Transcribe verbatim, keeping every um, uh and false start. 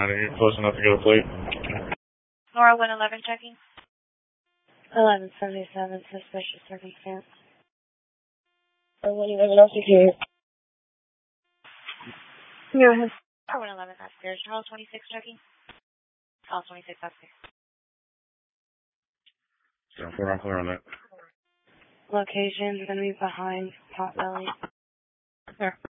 out of here close enough to get a plate. Nora one eleven checking. eleven seventy-seven, suspicious circumstance. Or one eleven upstairs. Go ahead. one eleven upstairs. Charles twenty-six checking. Charles twenty-six upstairs. Yeah, we're on clear on that. Location going to be behind Potbelly. Sure.